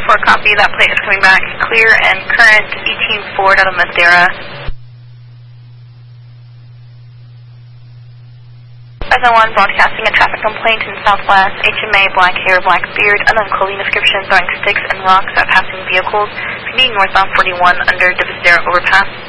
4, copy. That plate is coming back clear and current 18-4 out of Madeira. 501 broadcasting a traffic complaint in Southwest. HMA, black hair, black beard, unknown clothing description, throwing sticks and rocks at passing vehicles. Proceeding northbound 41 under Divisadero overpass.